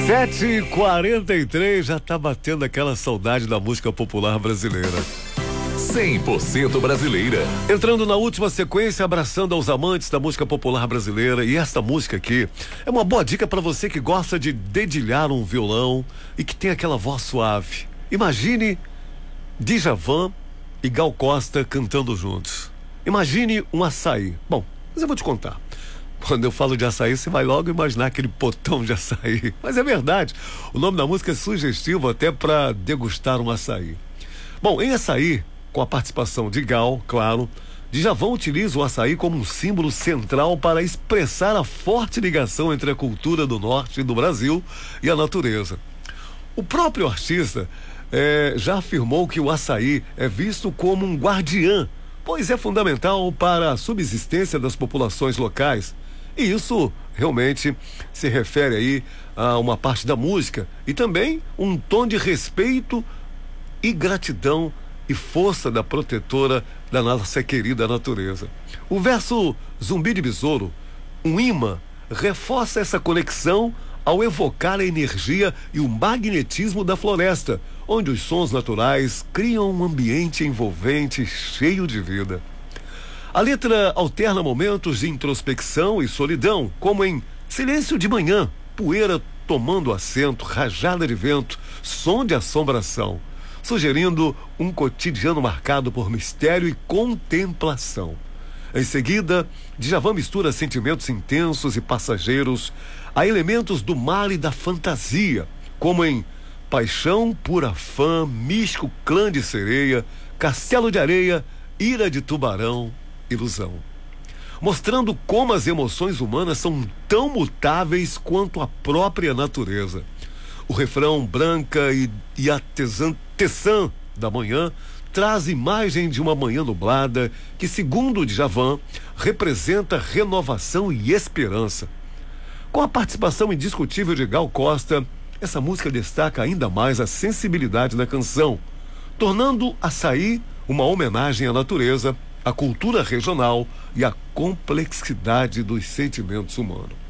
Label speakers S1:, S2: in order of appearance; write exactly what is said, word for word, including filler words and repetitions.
S1: sete e quarenta e três, já tá batendo aquela saudade da música popular brasileira.
S2: cem por cento brasileira.
S1: Entrando na última sequência, abraçando aos amantes da música popular brasileira. E esta música aqui é uma boa dica para você que gosta de dedilhar um violão e que tem aquela voz suave. Imagine Djavan e Gal Costa cantando juntos. Imagine um açaí. Bom, mas eu vou te contar. Quando eu falo de açaí, você vai logo imaginar aquele potão de açaí. Mas é verdade. O nome da música é sugestivo até para degustar um açaí. Bom, em Açaí, com a participação de Gal, claro, Djavan utiliza o açaí como um símbolo central para expressar a forte ligação entre a cultura do norte do Brasil e a natureza. O próprio artista eh, já afirmou que o açaí é visto como um guardiã, pois é fundamental para a subsistência das populações locais. E isso realmente se refere aí a uma parte da música e também um tom de respeito e gratidão e força da protetora da nossa querida natureza. O verso Zumbi de Besouro, um imã, reforça essa conexão ao evocar a energia e o magnetismo da floresta, onde os sons naturais criam um ambiente envolvente cheio de vida. A letra alterna momentos de introspecção e solidão, como em Silêncio de Manhã, poeira tomando assento, rajada de vento, som de assombração, sugerindo um cotidiano marcado por mistério e contemplação. Em seguida, Djavan mistura sentimentos intensos e passageiros a elementos do mar e da fantasia, como em Paixão, Pura Fã, Místico Clã de Sereia, Castelo de Areia, Ira de Tubarão, Ilusão. Mostrando como as emoções humanas são tão mutáveis quanto a própria natureza. O refrão Branca e, e a Teçã, Teçã da Manhã traz imagem de uma manhã nublada que, segundo Djavan, representa renovação e esperança. Com a participação indiscutível de Gal Costa, essa música destaca ainda mais a sensibilidade da canção, tornando Açaí uma homenagem à natureza, à cultura regional e à complexidade dos sentimentos humanos.